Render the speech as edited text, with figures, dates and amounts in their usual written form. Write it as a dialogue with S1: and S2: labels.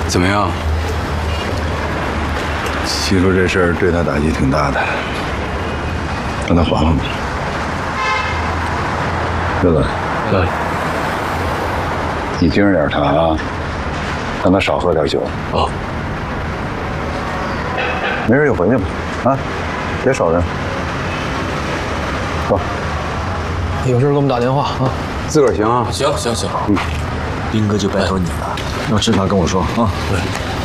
S1: 怎么样？
S2: 媳妇这事儿对他打击挺大的，让他缓缓吧。乐子，你盯着点他啊，让他少喝点酒。
S1: 哦。
S2: 没事就回去吧，啊，别守着。走。
S3: 有事给我们打电话啊。
S1: 自个儿行啊。
S4: 行，兵哥就拜托你了，要治他跟我说啊。对。